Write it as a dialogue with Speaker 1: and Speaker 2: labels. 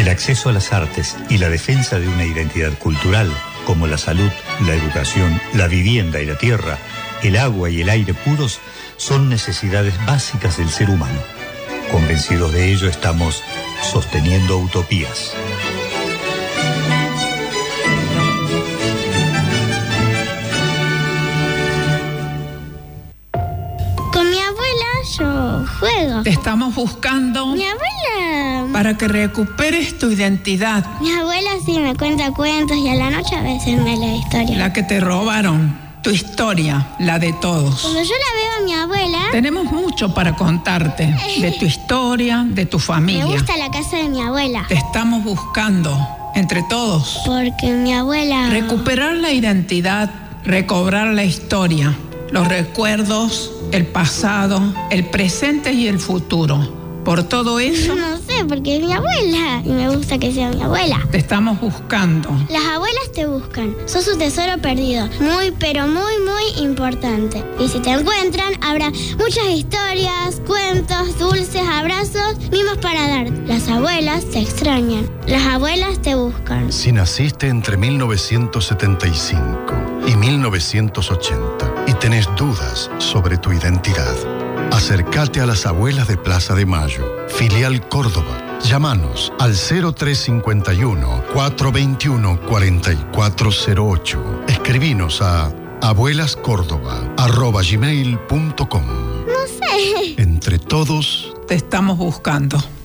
Speaker 1: El acceso a las artes y la defensa de una identidad cultural, como la salud, la educación, la vivienda y la tierra, el agua y el aire puros, son necesidades básicas del ser humano. Convencidos de ello, estamos sosteniendo utopías.
Speaker 2: Con mi abuela yo juego.
Speaker 3: Te estamos buscando.
Speaker 2: Mi abuela...
Speaker 3: Para que recuperes tu identidad.
Speaker 2: Mi abuela sí me cuenta cuentos y a la noche a veces me lee historias.
Speaker 3: La que te robaron. Tu historia, la de todos.
Speaker 2: Cuando yo la veo a mi abuela...
Speaker 3: Tenemos mucho para contarte. De tu historia, de tu familia.
Speaker 2: Me gusta la casa de mi abuela.
Speaker 3: Te estamos buscando, entre todos.
Speaker 2: Porque mi abuela...
Speaker 3: Recuperar la identidad, recobrar la historia, los recuerdos, el pasado, el presente y el futuro. Por todo eso...
Speaker 2: No sé, porque es mi abuela y me gusta que sea mi abuela.
Speaker 3: Te estamos buscando.
Speaker 2: Las abuelas te buscan. Sos un tesoro perdido. Muy, pero muy, muy importante. Y si te encuentran, habrá muchas historias, cuentos, dulces, abrazos, mimos para dar. Las abuelas te extrañan. Las abuelas te buscan.
Speaker 4: Si naciste entre 1975 y 1980 y tenés dudas sobre tu identidad, acércate a las abuelas de Plaza de Mayo, filial Córdoba. Llámanos al 0351-421-4408. Escribinos a abuelascórdoba@gmail.com.
Speaker 2: No sé.
Speaker 4: Entre todos
Speaker 3: Te estamos buscando.